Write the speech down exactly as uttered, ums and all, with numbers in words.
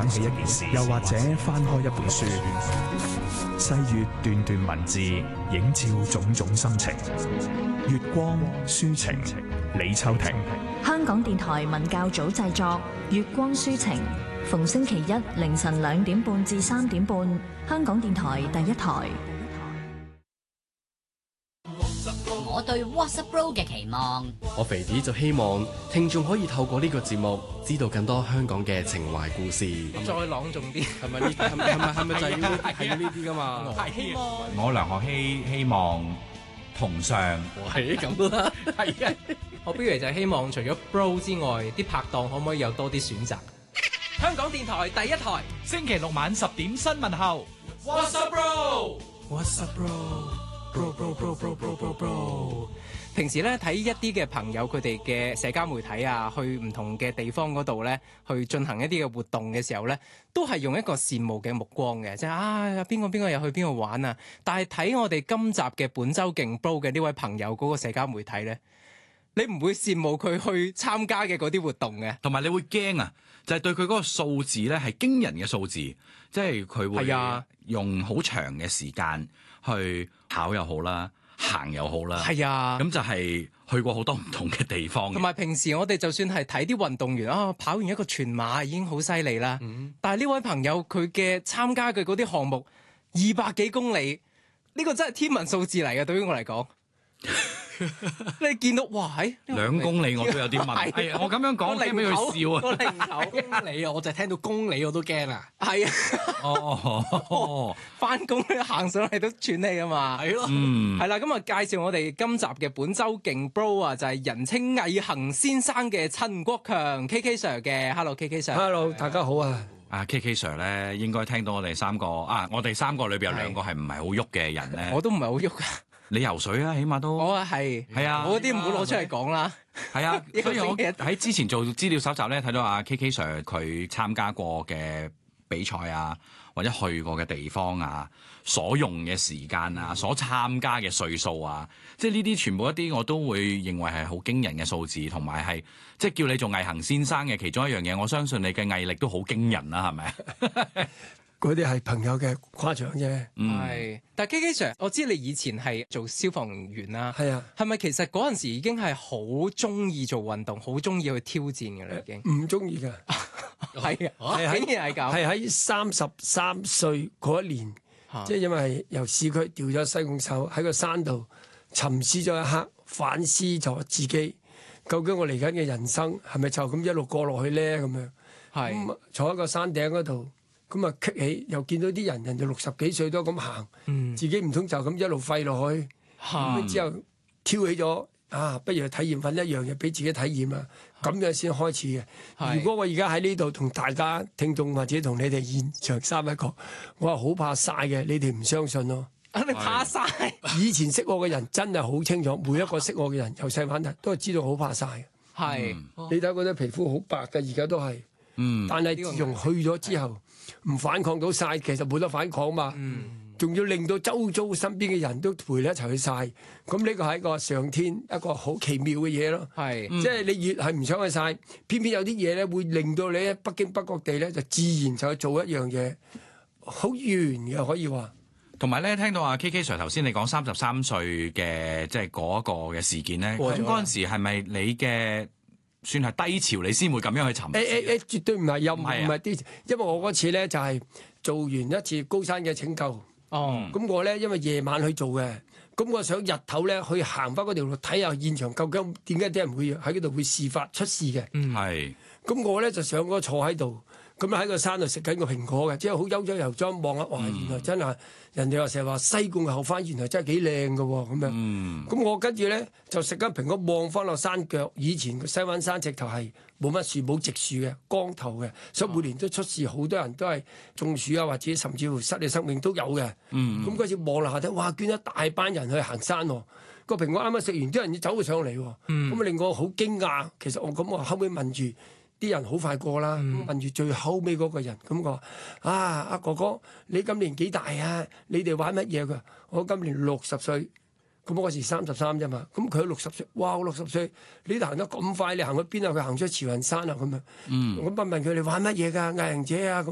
想起一件事，又或者翻開一本書，細閱段段文字，映照種種心情。月光抒情，李秋婷。 香港電台文教組製作《月光抒情》，逢星期一凌晨兩點半至三點半，香港電台第一台。 我對 WhatsApp Bro 嘅期望， 我肥啲就希望聽眾可以透過呢個節目知道更多香港嘅情懷故事。 再朗誦啲， 係咪呢？係咪係咪係咪就係要係要呢啲噶嘛？ 希望我梁學希希望同上， 係咁啦， 係啊！我不如就係希望除咗 Bro 之外，啲拍檔可唔可以有多啲選擇？香港電台第一台， 星期六晚十點新聞後 WhatsApp Bro，WhatsApp Bro，Bro Bro Bro Bro Bro Bro Bro。平時咧睇一啲嘅朋友佢哋嘅社交媒體啊，去唔同嘅地方嗰度咧，去進行一啲嘅活動嘅時候咧，都係用一個羨慕嘅目光嘅，即係啊邊個邊個又去邊度玩啊！但係睇我哋今集嘅本周勁 Bro 嘅呢位朋友嗰個社交媒體咧，你唔會羨慕佢去參加嘅嗰啲活動嘅， 同埋你會驚啊！就係、是、對佢嗰個數字咧係驚人嘅數字，即係佢會用好長嘅時間去跑又好啦。行又好啦， 係啊， 咁就係去過好多唔同嘅地方。 同埋平時我哋就算係睇啲運動員啊，跑完一個全馬已經好犀利啦。嗯、但係呢位朋友佢嘅參加嘅嗰啲項目二百幾公里，呢、這個真係天文數字嚟嘅，對於我嚟講。你見到哇喺兩公里我都有啲問，係我咁樣講驚俾佢笑啊！ 個零頭公里啊，我就聽到公里我都驚啊！係啊，哦，翻工咧行上嚟都喘氣啊嘛，係咯，嗯，係啦，咁啊介紹我哋今集嘅本周勁 Bro 啊，就係人稱毅行先生嘅陳國強 K K Sir 嘅 ，Hello K K Sir，Hello 大家好啊！ 啊 K K Sir 咧應該聽到我哋三個啊，我哋三個裏邊有兩個係唔係好喐嘅人咧， 我都唔係好喐噶。 你游水啊，起碼都我啊係係啊，我嗰啲唔好攞出嚟講啦。 係啊，所以我喺之前做資料搜集咧，睇到阿 K K Sir 佢參加過嘅比賽啊，或者去過嘅地方啊，所用嘅時間啊，所參加嘅歲數啊，即係呢啲全部一啲我都會認為係好驚人嘅數字，同埋係即係叫你做毅行先生嘅其中一樣嘢。我相信你嘅毅力都好驚人啦，係咪？ 嗰啲係朋友嘅誇獎啫，係、 嗯。但係 K K Sir，我知你以前係做消防員啦，係啊，係咪其實嗰陣時已經係好中意做運動，好中意去挑戰嘅啦？已經唔中意㗎，係啊， 竟然係咁， 係喺三十三歲嗰一年，啊、即係因為由市區調咗西貢手喺個山度沉思咗一刻，反思咗自己，究竟我嚟緊嘅人生係咪就咁一路過落去咧？咁樣係、嗯、坐喺個山頂嗰度。咁啊，激起又見到啲人，人就六十幾歲都咁行，嗯、自己唔通就咁一路廢落去，咁、嗯、之後挑起咗啊，不如去體驗翻一樣嘢俾自己體驗啊，咁樣先開始嘅。如果我而家喺呢度同大家聽眾或者同你哋現場三一個，我係好怕晒嘅，你哋唔相信咯。 你怕晒？ 以前識我嘅人真係好清楚，每一個識我嘅人由細反大都係知道好怕晒嘅。係、嗯，你睇嗰啲皮膚好白嘅，而家都係。嗯，但係自從去咗之後，唔反抗到曬，其實冇得反抗嘛。仲、嗯、要令到周遭身邊嘅人都陪你一齊去曬，咁呢個係一個上天一個好奇妙嘅嘢咯。係，即係你越係唔想去曬，偏偏有啲嘢咧會令到你喺不經不覺地咧就自然就去做一樣嘢，好圓嘅可以話。 同埋咧，聽到阿 K K Sir 頭先你講三十三歲嘅即係嗰個嘅事件咧，咁嗰陣時係咪你嘅？算係低潮，你先會咁樣去尋。誒誒誒，絕對唔係，又唔係啲，因為我嗰次咧就係、是、做完一次高山嘅拯救。哦，咁我咧因為夜晚去做嘅，咁我想日頭咧去行翻嗰條路睇下現場究竟點解啲人會喺嗰度會事發出事嘅。嗯，係。咁我咧就上嗰坐喺度，咁喺個山度食緊個蘋果嘅，即係好悠哉悠哉望下，哇！原來真係、嗯、人哋話成日話西貢後番原來真係幾靚嘅喎，咁樣。嗯。咁我跟住咧就食緊蘋果，望翻落山腳，以前個西灣山直頭係冇乜樹冇植樹嘅，光頭嘅，所以每年都出事，好多人都係中暑啊，或者甚至乎失去生命都有嘅。嗯。咁嗰次望落下睇，哇！捐一大班人去行山喎，個蘋果啱啱食完，啲人要走咗上嚟喎。嗯。咁啊令我好驚訝，其實我咁我後尾問住。啲人好快過啦，嗯、問住最後尾嗰個人咁講：啊，阿哥哥，你今年幾大啊？你哋玩乜嘢㗎？我今年六十歲，咁我嗰時三十三啫嘛。咁佢六十歲，哇！我六十歲，你行得咁快，你行去邊啊？佢行出慈雲山啊咁樣。嗯，我問問佢哋玩乜嘢㗎？毅行者啊咁。